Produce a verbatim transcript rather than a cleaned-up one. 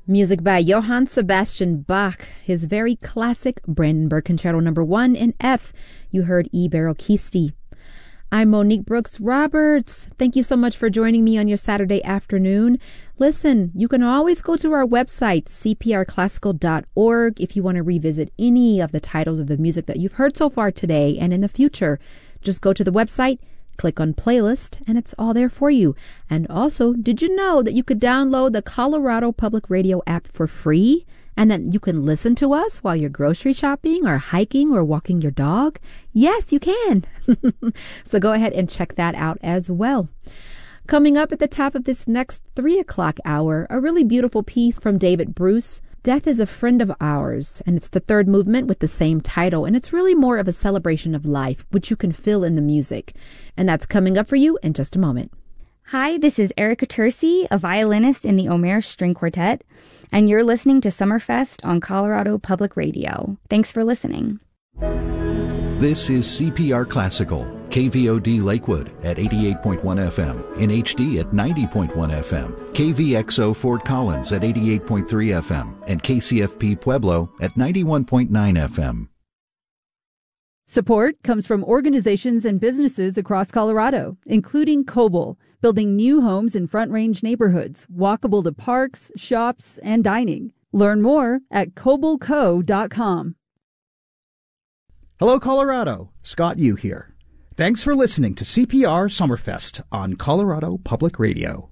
Music by Johann Sebastian Bach, his very classic Brandenburg Concerto number one in F. You heard E Baroquisti. I'm Monique Brooks Roberts. Thank you so much for joining me on your Saturday afternoon. Listen, you can always go to our website, c p r classical dot org, if you want to revisit any of the titles of the music that you've heard so far today and in the future. Just go to the website, click on playlist, and it's all there for you. And also, did you know that you could download the Colorado Public Radio app for free? And that you can listen to us while you're grocery shopping or hiking or walking your dog? Yes, you can. So go ahead and check that out as well. Coming up at the top of this next three o'clock hour, a really beautiful piece from David Bruce. Death is a Friend of Ours, and it's the third movement with the same title, and it's really more of a celebration of life, which you can feel in the music. And that's coming up for you in just a moment. Hi, this is Erica Tercy, a violinist in the Omer String Quartet, and you're listening to Summerfest on Colorado Public Radio. Thanks for listening. This is C P R Classical, K V O D Lakewood at eighty-eight point one F M, in H D at ninety point one F M, K V X O Fort Collins at eighty-eight point three F M, and K C F P Pueblo at ninety-one point nine F M. Support comes from organizations and businesses across Colorado, including Coble, building new homes in Front Range neighborhoods, walkable to parks, shops, and dining. Learn more at coble co dot com. Hello, Colorado. Scott Yu here. Thanks for listening to C P R Summerfest on Colorado Public Radio.